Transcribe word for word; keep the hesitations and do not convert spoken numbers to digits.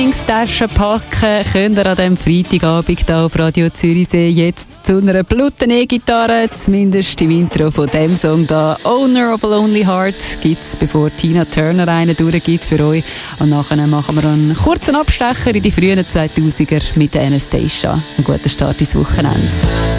Taschen packen könnt ihr an diesem Freitagabend hier auf Radio Zürichsee jetzt zu einer Blutten-E-Gitarre, zumindest im Intro von dem Song da. Owner of a Lonely Heart gibt es, bevor Tina Turner einen durchgibt für euch. Und nachher machen wir einen kurzen Abstecher in die frühen zweitausender mit Anastasia. Einen guten Start ins Wochenende.